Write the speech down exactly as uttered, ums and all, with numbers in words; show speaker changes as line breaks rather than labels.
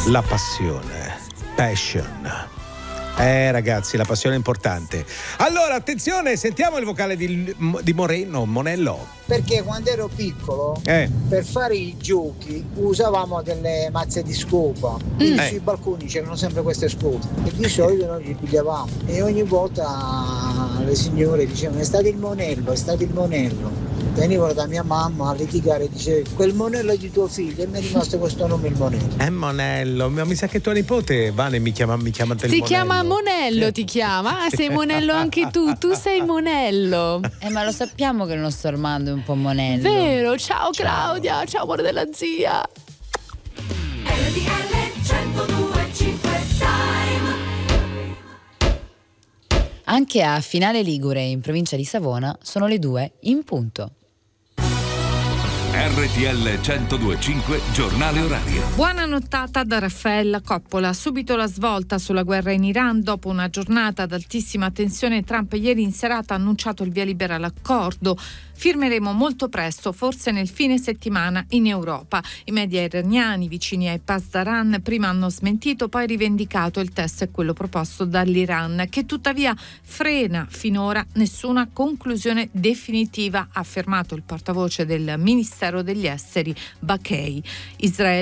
La passione, passion. Eh ragazzi, la passione è importante. Allora, attenzione, sentiamo il vocale di, di Moreno, Monello.
Perché quando ero piccolo,
eh.
per fare i giochi, usavamo delle mazze di scopa. Quindi
eh.
sui balconi c'erano sempre queste scope. E di solito noi li pigliavamo. E ogni volta le signore dicevano: è stato il monello, è stato il monello. Venivano da mia mamma a litigare e diceva: quel monello è di tuo figlio, e mi è rimasto questo nome, il monello.
È Monello, ma mi sa che tua nipote Vane mi chiama, mi chiama
si
Monello.
chiama Monello, ti chiama? Ah, sei Monello anche tu, tu sei Monello.
Eh, ma lo sappiamo che il nostro Armando è un po' Monello.
Vero, ciao, ciao. Claudia, ciao amore della zia.
R T L centodue e cinque Time.
Anche a Finale Ligure, in provincia di Savona, sono le due in punto.
R T L centodue e cinque, giornale orario.
Buona nottata da Raffaella Coppola. Subito la svolta sulla guerra in Iran. Dopo una giornata ad altissima tensione, Trump ieri in serata ha annunciato il via libera all'accordo. Firmeremo molto presto, forse nel fine settimana, in Europa. I media iraniani vicini ai Pasdaran prima hanno smentito, poi rivendicato il testo è quello proposto dall'Iran, che tuttavia frena finora nessuna conclusione definitiva, ha affermato il portavoce del Ministero degli Esteri Bakei. Israele